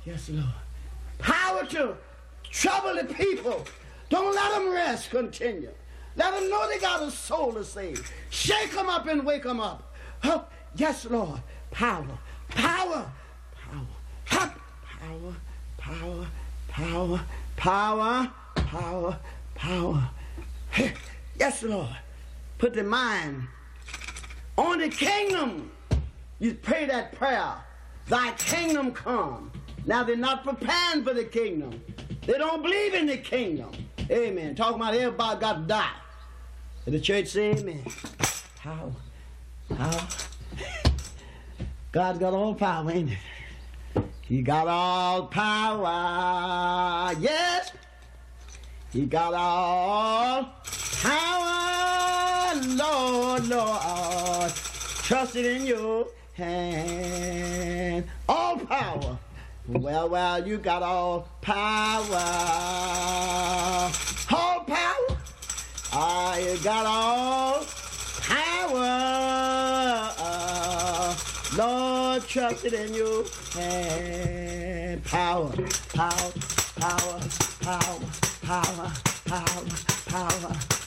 Yes, Lord. Power to trouble the people. Don't let them rest. Continue. Let them know they got a soul to save. Shake them up and wake them up. Oh, yes, Lord. Power. Power. Power. Power. Power. Power. Power. Power. Power. Yes, Lord. Put the mind on the kingdom. You pray that prayer. Thy kingdom come. Now they're not preparing for the kingdom. They don't believe in the kingdom. Amen. Talking about everybody got to die. And the church say amen. Power. Power. God's got all power, ain't it? He got all power. Yes. He got all power. Lord, Lord. Trust it in your hand. All power. Well, you got all power. All power. You got all power. Lord, trust it in your hand. Power, power, power, power, power, power, power,